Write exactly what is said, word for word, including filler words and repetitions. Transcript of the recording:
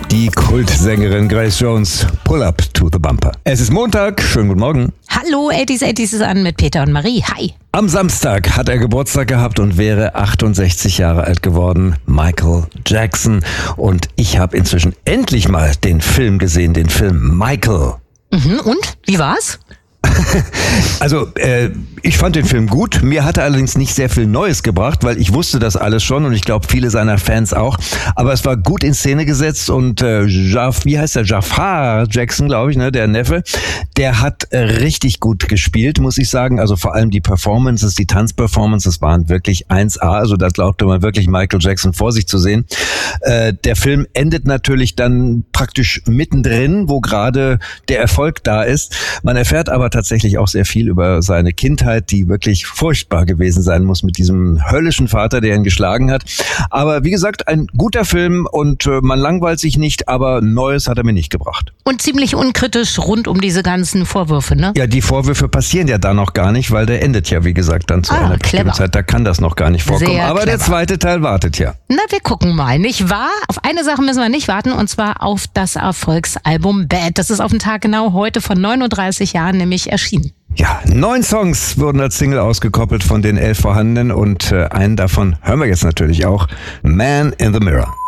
Die Kultsängerin Grace Jones, Pull Up to the Bumper. Es ist Montag, schönen guten Morgen. Hallo, achtzig achtzig ist an mit Peter und Marie. Hi. Am Samstag hat er Geburtstag gehabt und wäre achtundsechzig Jahre alt geworden, Michael Jackson. Und ich habe inzwischen endlich mal den Film gesehen, den Film Michael. Mhm, und? Wie war's? Also, äh, ich fand den Film gut. Mir hat er allerdings nicht sehr viel Neues gebracht, weil ich wusste das alles schon und ich glaube, viele seiner Fans auch. Aber es war gut in Szene gesetzt und äh, Jaf, wie heißt der? Jafar Jackson, glaube ich, ne, der Neffe, der hat äh, richtig gut gespielt, muss ich sagen. Also vor allem die Performances, die Tanzperformances waren wirklich eins A. Also da glaubte man wirklich Michael Jackson vor sich zu sehen. Äh, der Film endet natürlich dann praktisch mittendrin, wo gerade der Erfolg da ist. Man erfährt aber tatsächlich auch sehr viel über seine Kindheit, die wirklich furchtbar gewesen sein muss mit diesem höllischen Vater, der ihn geschlagen hat. Aber wie gesagt, ein guter Film und äh, man langweilt sich nicht, aber Neues hat er mir nicht gebracht. Und ziemlich unkritisch rund um diese ganzen Vorwürfe, ne? Ja, die Vorwürfe passieren ja da noch gar nicht, weil der endet ja, wie gesagt, dann zu Ah, einer clever. bestimmten Zeit. Da kann das noch gar nicht vorkommen. Sehr aber der clever. zweite Teil wartet ja. Na, wir gucken mal, nicht wahr? Auf eine Sache müssen wir nicht warten, und zwar auf das Erfolgsalbum Bad. Das ist auf den Tag genau heute vor neununddreißig Jahren nämlich erschienen. Ja, neun Songs wurden als Single ausgekoppelt von den elf vorhandenen und äh, einen davon hören wir jetzt natürlich auch, Man in the Mirror.